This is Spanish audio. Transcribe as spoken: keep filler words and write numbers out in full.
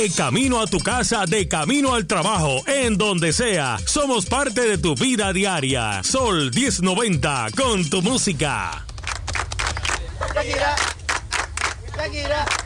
De camino a tu casa, de camino al trabajo, en donde sea, somos parte de tu vida diaria. Sol diez noventa, con tu música. Shakira, Shakira.